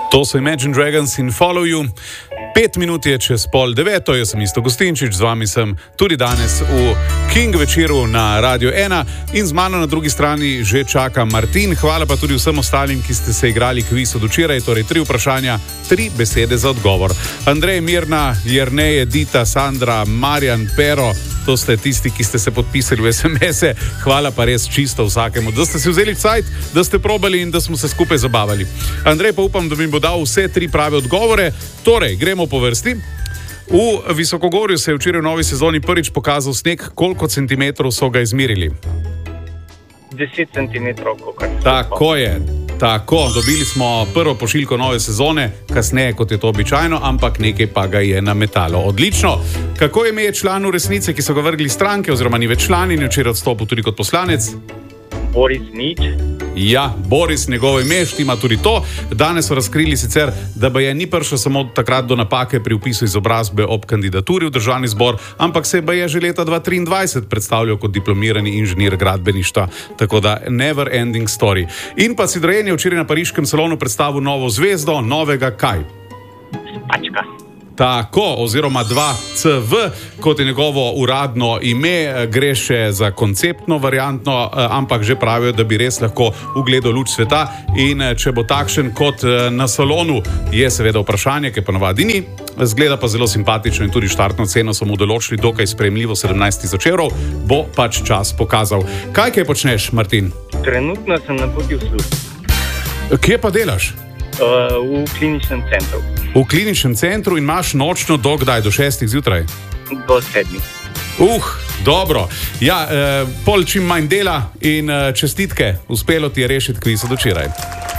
To so Imagine Dragons in Follow You. 5 minut je čez 8:30, jaz sem Isto Gostinčič, z vami sem tudi danes v King večeru na Radio 1 in z mano na drugi strani že čaka Martin. Hvala pa tudi vsem ostalim, ki ste se igrali kviz od včeraj, torej 3 vprašanja, 3 besede za odgovor. Andrej, Mirna, Jernej, Edita, Sandra, Marjan, Pero, to ste tisti, ki ste se podpisali v SMS-e. Hvala pa res čisto vsakemu, da ste si vzeli cajt, da ste probali in da smo se skupaj zabavali. Andrej, pa upam, da mi bo dal vse 3 prave odgovore. Torej, gremo po vrsti. V Visokogorju se je včeraj v novi sezoni prvič pokazal sneg. Koliko centimetrov so ga izmerili? 10 centimetrov. Tako je. Tako, dobili smo prvo pošiljko nove sezone, kasneje kot je to običajno, ampak nekaj pa ga je nametalo. Odlično. Kako je ime članu Resnice, ki so ga vrgli stranke, oziroma ni več član in je včeraj odstopil tudi kot poslanec? Boris Nič. Ja, Boris, njegovo ime, štima tudi to. Danes so razkrili sicer, da ba je ni prišlo samo takrat do napake pri vpisu izobrazbe ob kandidaturi v državni zbor, ampak se ba je že leta 2023 predstavljal kot diplomirani inženir gradbeništva. Tako da never ending story. In pa Citroen je včeraj na pariškem salonu predstavil novo zvezdo, novega kaj? Spačka. Tako, oziroma 2CV, kot je njegovo uradno ime, gre še za konceptno variantno, ampak že pravijo, da bi res lahko ugledal luč sveta in če bo takšen kot na salonu, je seveda vprašanje, ki ponovadi ni, zgleda pa zelo simpatično in tudi štartno ceno so mu določili dokaj sprejemljivo 17.000 evrov, bo pač čas pokazal. Kaj počneš, Martin? Trenutno sem na poti v službo. Kje pa delaš? V kliničnem centru. V kliničnem centru in imaš nočno do kdaj? Do 6 zjutraj? Do 7. Dobro. Ja, pol čim manj dela in čestitke. Uspelo ti je rešiti kviz od včeraj.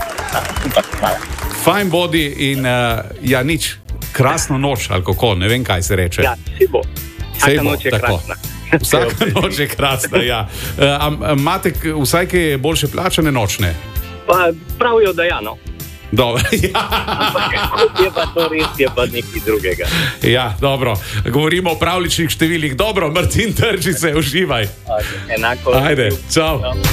Fajn bodi in ja, nič. Krasno noč, ali kako, ne vem, kaj se reče. Ja, si bo. Vsaka noč je krasna. Vsaka noč je krasna, ja. Imate vsaj kaj boljše plačane nočne? Pa pravijo, da ja, no. Dobro, ja. Je pa to res, je pa nekaj drugega. Ja, dobro. Govorimo o pravličnih številih. Dobro, Martin, drži se, uživaj. Enako. Ajde, čau.